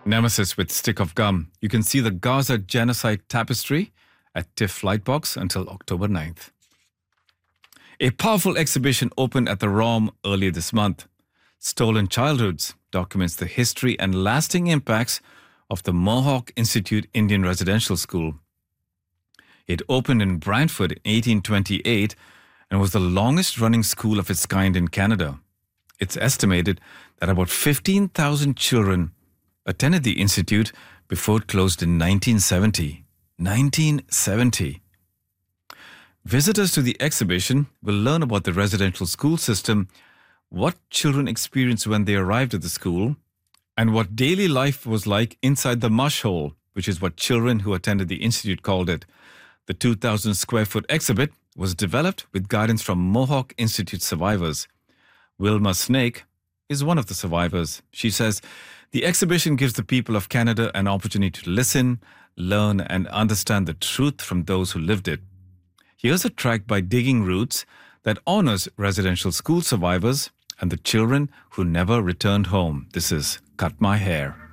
Nemesis with Stick of Gum. You can see the Gaza Genocide Tapestry at TIFF Lightbox until October 9th. A powerful exhibition opened at the ROM earlier this month. Stolen Childhoods documents the history and lasting impacts of the Mohawk Institute Indian Residential School. It opened in Brantford in 1828 and was the longest-running school of its kind in Canada. It's estimated that about 15,000 children attended the institute before it closed in 1970. 1970. Visitors to the exhibition will learn about the residential school system, what children experienced when they arrived at the school, and what daily life was like inside the mush hole, which is what children who attended the institute called it. The 2,000 square foot exhibit was developed with guidance from Mohawk Institute survivors. Wilma Snake is one of the survivors. She says, the exhibition gives the people of Canada an opportunity to listen, learn, and understand the truth from those who lived it. Here's a track by Digging Roots that honors residential school survivors and the children who never returned home. This is Cut My Hair.